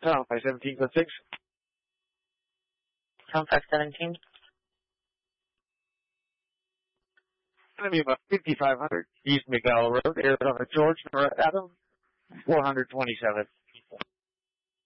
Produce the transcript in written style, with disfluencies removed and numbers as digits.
Pound 517, code 6. Pound 517. Going to be about 5500 East McDowell Road, Arizona, George, North Adam, 427.